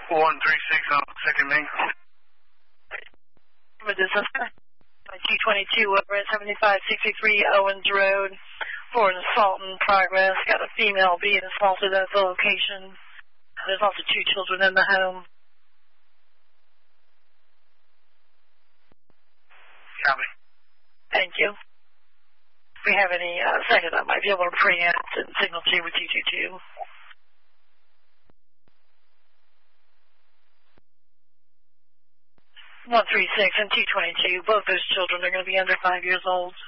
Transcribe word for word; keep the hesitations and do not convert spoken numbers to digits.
one three six on second link. With this two twenty-two over at seventy-five sixty-three Owens Road for an assault in progress. Got a female being assaulted at the location. There's also two children in the home. Copy. Thank you. If we have any uh, second, I might be able to preempt and signal to with two two two. one three six and two twenty-two, both those children are going to be under five years old.